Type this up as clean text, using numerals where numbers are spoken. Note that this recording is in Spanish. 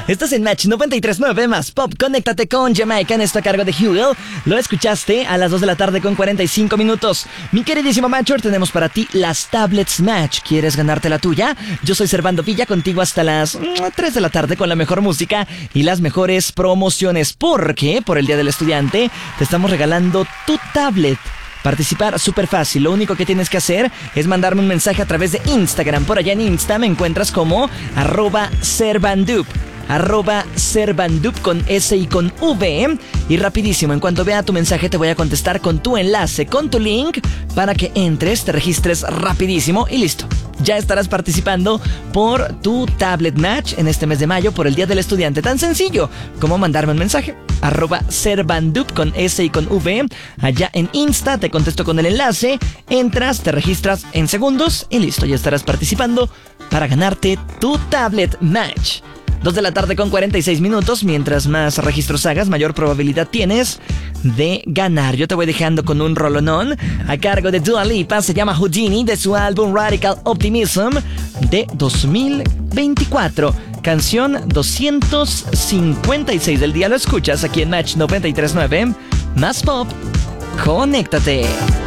Estás en Match 93.9 más Pop. Conéctate con Jamaica, en esto a cargo de Hugo. Lo escuchaste a las 2 de la tarde con 45 minutos. Mi queridísimo Matcher, tenemos para ti las tablets Match. ¿Quieres ganarte la tuya? Yo soy Servando Villa, contigo hasta las 3 de la tarde con la mejor música y las mejores promociones. Porque por el Día del Estudiante te estamos regalando tu tablet. Participar súper fácil, lo único que tienes que hacer es mandarme un mensaje a través de Instagram. Por allá en Insta me encuentras como @Servandup, @Servandup con S y con V. Y rapidísimo, en cuanto vea tu mensaje te voy a contestar con tu enlace, con tu link, para que entres, te registres rapidísimo y listo. Ya estarás participando por tu tablet Match en este mes de mayo por el Día del Estudiante. Tan sencillo como mandarme un mensaje, @Servandup con S y con V. Allá en Insta te contesto con el enlace, entras, te registras en segundos y listo, ya estarás participando para ganarte tu tablet Match. 2 de la tarde con 46 minutos. Mientras más registros hagas, mayor probabilidad tienes de ganar. Yo te voy dejando con un rolonón a cargo de Dua Lipa. Se llama Houdini, de su álbum Radical Optimism de 2024. Canción 256 del día. Lo escuchas aquí en Match 93.9. Más Pop. Conéctate.